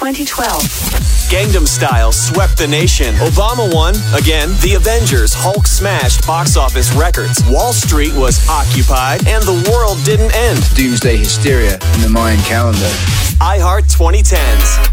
2012. Gangnam Style swept the nation. Obama won. Again, The Avengers, Hulk smashed box office records. Wall Street was occupied, and the world didn't end. Doomsday hysteria in the Mayan calendar. iHeart 2010s.